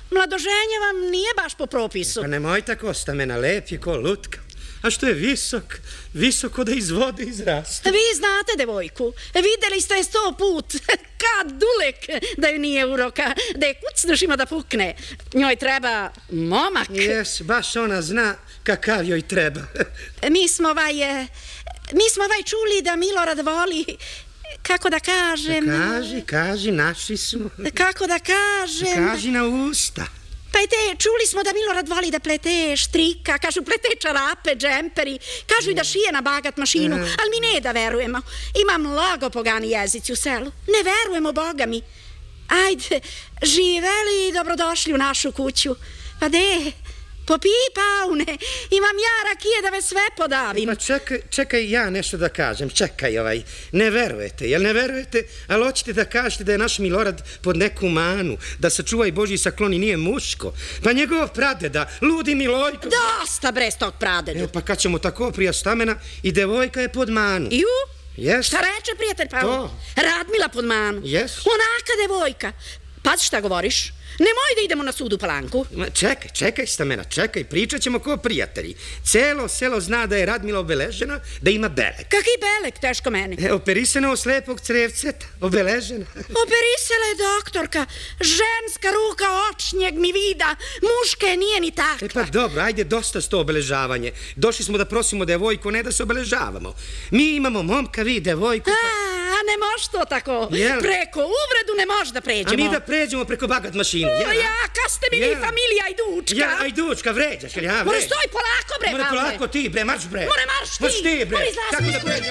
mladoženje vam nije baš po propisu. Pa nemoj tako, Stamena, lep je ko lutka. A što je visok, visoko da iz vode izraste. Vi znate devojku, videli ste je 100 put, kad dulek da ju nije uroka, da je kucneš ima da pukne. Njoj treba momak. Jes, baš ona zna kakav joj treba. Mi smo ovaj čuli da Milorad voli, kako da kažem... Kaži, naši smo. Kako da kažem... Kaži na usta. Pa čuli smo da Milorad voli da plete štrika, kažu plete čarape, džemperi, kažu i da šije na bagat mašinu, ali mi ne da verujemo. Ima mnogo pogani jezici u selu. Ne verujemo, Boga mi. Ajde, živeli i dobrodošli u našu kuću. Pa popij, Paune, imam ja rakije da ve sve podavim. Pa čekaj ja nešto da kažem, čekaj ne verujete, jel ne verujete? Ali hoćete da kažete da je naš Milorad pod neku manu, da sačuvaj Božji sakloni nije muško. Pa njegov pradeda, ludi Milojko... Dosta bre s tog pradedu. Pa kad ćemo tako prija Stamena i devojka je pod manu. Yes. Šta reče prijatelj Paun? Radmila pod manu. Yes. Onaka devojka. Pazi šta govoriš. Nemoj da idemo na sud u Palanku. Čekaj, Stamena, čekaj, pričat ćemo ko prijatelji. Celo selo zna da je Radmila obeležena, da ima belek. Kaki belek, teško meni? Operisana od slepog crevceta, obeležena. Operisala je doktorka, ženska ruka očnjeg mi vida, muške nije ni takva. Pa dobro, ajde, dosta s to obeležavanje. Došli smo da prosimo devojku, ne da se obeležavamo. Mi imamo momka, vi devojku. A ne može to tako. Preko uvredu ne može da pređemo. A mi da pređemo preko bagat mašinu. Jaka ste mi vi familija Ajdučka. Ja, Ajdučka, vređaš. More stoj polako bre, Pavle. More polako ti bre, marš bre. More marš ti. Marš ti bre.